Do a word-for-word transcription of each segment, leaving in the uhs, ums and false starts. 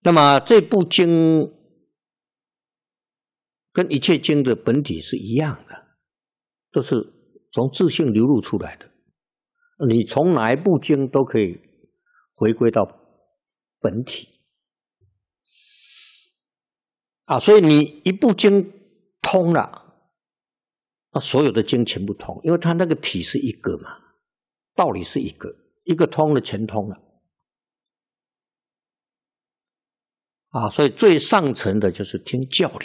那么这部经跟一切经的本体是一样的，都是从自性流露出来的。你从哪一部经都可以回归到本体啊，所以你一部经通了，那所有的经全部通，因为它那个体是一个嘛，道理是一个，一个通了全通了啊，所以最上层的就是听教理。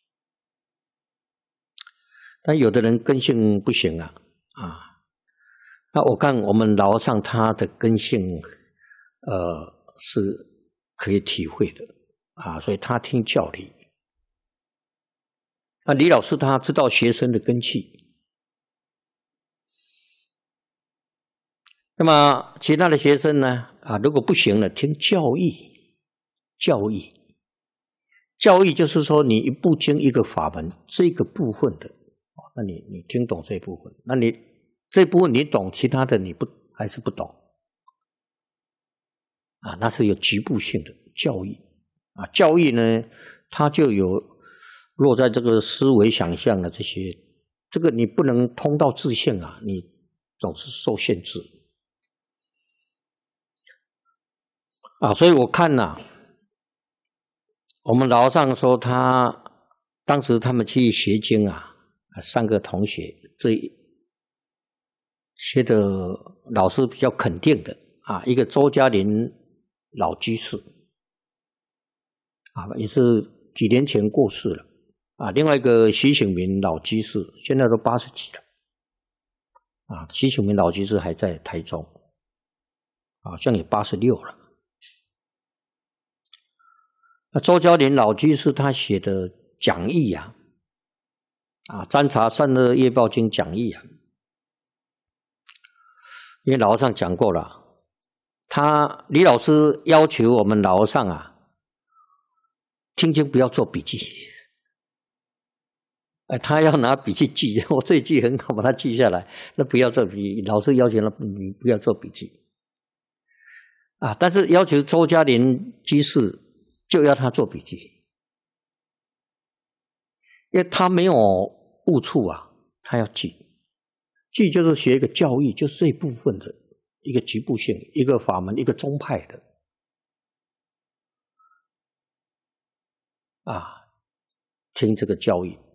但有的人根性不行啊啊。那我看我们老和尚他的根性，呃，是可以体会的啊，所以他听教理。那李老师他知道学生的根器，那么其他的学生呢，啊，如果不行了，听教义，教义，教义就是说你一部经一个法门这个部分的，那你你听懂这部分，那你。这部分你懂，其他的你不还是不懂啊？那是有局部性的教义啊。教义呢，它就有落在这个思维想象的这些，这个你不能通到自性啊，你总是受限制啊。所以我看呐、啊，我们老和尚说他当时他们去学经啊，三个同学最。学的老师比较肯定的啊，一个周嘉林老居士啊，也是几年前过世了啊。另外一个徐醒民老居士，现在都八十几了啊。徐醒民老居士还在台中，好像也八十六了。那周嘉林老居士他写的讲义啊，啊，占察善恶业报经讲义啊。因为老和尚讲过了，他李老师要求我们老和尚啊，听经不要做笔记，哎，他要拿笔记记，我这一句很好，把它记下来。那不要做笔记，老师要求你不要做笔记啊。但是要求周嘉林居士就要他做笔记，因为他没有误触啊，他要记。记就是学一个教义，就是这一部分的一个局部性，一个法门，一个宗派的啊，听这个教义。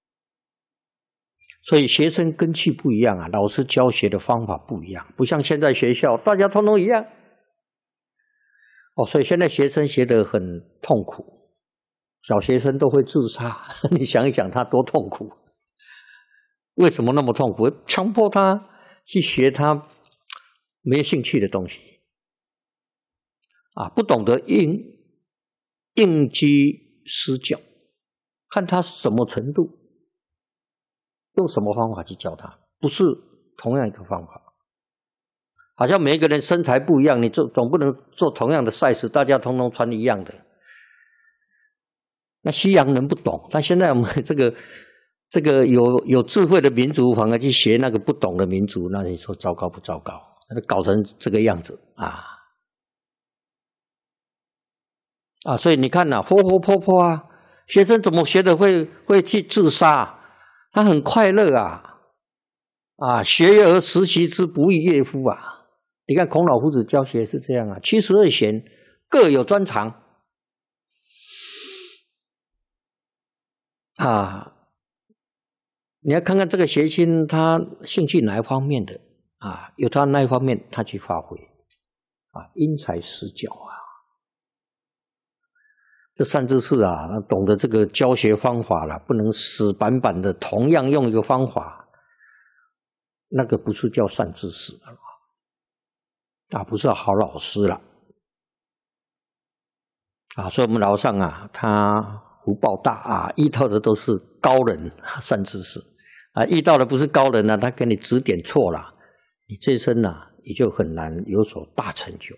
所以学生根器不一样啊，老师教学的方法不一样，不像现在学校大家通通一样。哦，所以现在学生学得很痛苦，小学生都会自杀，你想一想他多痛苦。为什么那么痛苦？强迫他去学他没兴趣的东西啊，不懂得应应机施教，看他什么程度，用什么方法去教他，不是同样一个方法。好像每一个人身材不一样，你做总不能做同样的赛事，大家通通穿一样的。那西洋人不懂，但现在我们这个。这个有有智慧的民族反而去学那个不懂的民族，那你说糟糕不糟糕？搞成这个样子啊啊！所以你看呐、啊，活活泼泼啊，学生怎么学的会会去自杀？他很快乐啊啊！学而时习之，不亦乐乎啊！你看孔老夫子教学是这样啊，七十二贤各有专长啊。你要看看这个学生他兴趣哪一方面的啊，有他那一方面他去发挥啊，因材施教啊。这善知识啊，懂得这个教学方法了，不能死板板的同样用一个方法，那个不是叫善知识啊，不是好老师了啊。所以我们老和尚啊，他福报大啊，遇到的都是高人善知识。啊，遇到的不是高人啊，他给你指点错了，你这一生啊也就很难有所大成就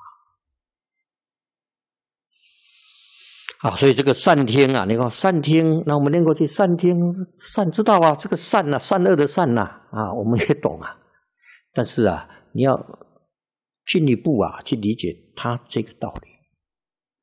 啊。所以这个善听啊，你看善听，那我们念过去善听，善知道啊，这个善啊，善恶的善啊，啊，我们也懂啊。但是啊，你要进一步啊去理解他这个道理。